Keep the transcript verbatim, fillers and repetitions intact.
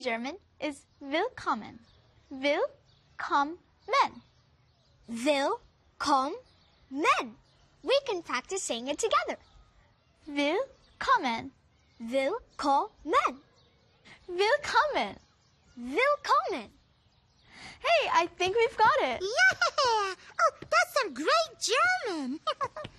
German is willkommen. Willkommen. Willkommen. We can practice saying it together. Willkommen. Willkommen. Willkommen. Willkommen. Hey, I think we've got it. Yeah! Oh, that's some great German.